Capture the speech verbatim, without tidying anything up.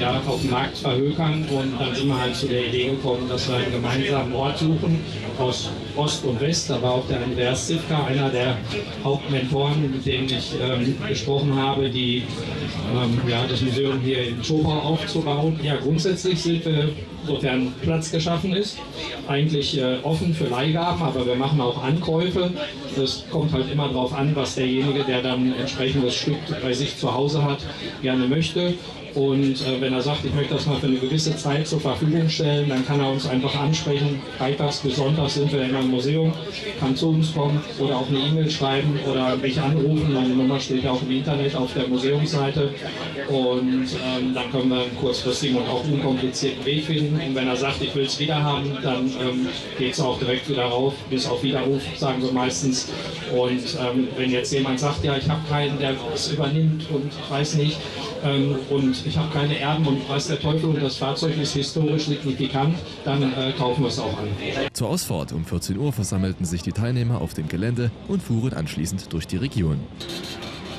ja, auf dem Markt verhökern. Und dann sind wir halt zu der Idee gekommen, dass wir einen gemeinsamen Ort suchen, aus Ost und West. Da war auch der Andreas Zivka, einer der Hauptmentoren, mit denen ich ähm, gesprochen habe, die, ähm, ja, das Museum hier in Schobau aufzubauen. Ja, grundsätzlich sind wir, sofern Platz geschaffen ist, eigentlich äh, offen für Leihgaben, aber wir machen auch Ankäufe. Das kommt halt immer darauf an, was derjenige, der dann entsprechendes Stück bei sich zu Hause hat, gerne möchte. Und äh, wenn er sagt, ich möchte das mal für eine gewisse Zeit zur Verfügung stellen, dann kann er uns einfach ansprechen. Freitags bis Sonntags sind wir immer im Museum, kann zu uns kommen oder auch eine E-Mail schreiben oder mich anrufen. Meine Nummer steht auch im Internet auf der Museumsseite. Und ähm, dann können wir einen kurzfristigen und auch unkomplizierten Weg finden. Und wenn er sagt, ich will es wieder haben, dann ähm, geht es auch direkt wieder rauf, bis auf Widerruf, sagen wir meistens. Und ähm, wenn jetzt jemand sagt, ja, ich habe keinen, der es übernimmt und ich weiß nicht, ähm, und ich habe keine Erben und weiß der Teufel und das Fahrzeug ist historisch signifikant, dann äh, kaufen wir es auch an. Zur Ausfahrt um vierzehn Uhr versammelten sich die Teilnehmer auf dem Gelände und fuhren anschließend durch die Region.